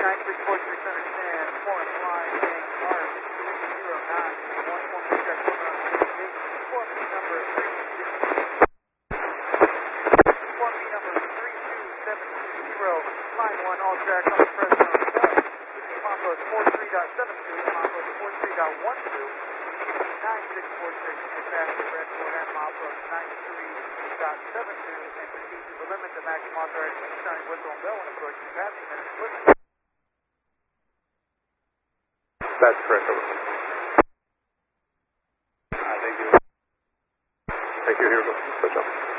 understand, foreign line, Art 309, 1 check, forming number 3270, line 1, all tracks on the present on the bus. Mako 43.72, Mako 43.12, 9646, and passenger red for that Mako 93.72, and proceed to the limit, the maximum authorized sounding whistle and bell when approaching passing minutes. That's correct, over.